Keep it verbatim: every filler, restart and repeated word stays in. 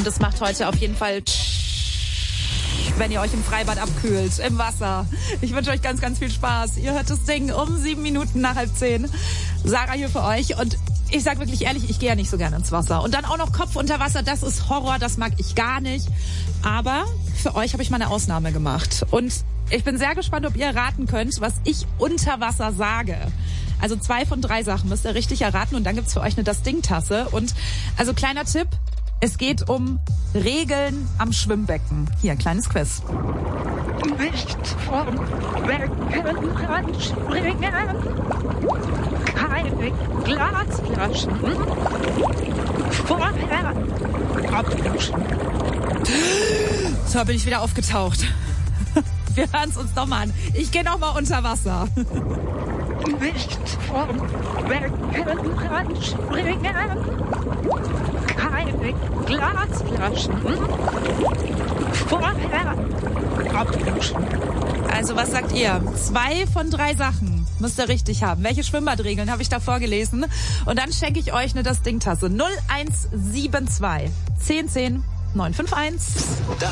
Und es macht heute auf jeden Fall, wenn ihr euch im Freibad abkühlt, im Wasser. Ich wünsche euch ganz, ganz viel Spaß. Ihr hört das Ding um sieben Minuten nach halb zehn. Sarah hier für euch. Und ich sag wirklich ehrlich, ich gehe ja nicht so gerne ins Wasser. Und dann auch noch Kopf unter Wasser, das ist Horror, das mag ich gar nicht. Aber für euch habe ich mal eine Ausnahme gemacht. Und ich bin sehr gespannt, ob ihr raten könnt, was ich unter Wasser sage. Also zwei von drei Sachen müsst ihr richtig erraten und dann gibt's für euch eine Das-Ding-Tasse. Und also kleiner Tipp, es geht um Regeln am Schwimmbecken. Hier, ein kleines Quiz. Nicht vom Becken anspringen, keine Glasflaschen, vorher abwaschen. So, bin ich wieder aufgetaucht. Wir hören es uns nochmal an. Ich gehe nochmal unter Wasser. Nicht vom Becken anspringen, keine Glasflaschen, vorher abwaschen. Also was sagt ihr? Zwei von drei Sachen müsst ihr richtig haben. Welche Schwimmbadregeln habe ich da vorgelesen? Und dann schenke ich euch eine Das-Ding-Tasse. null eins sieben zwei zehn zehn neun fünf eins.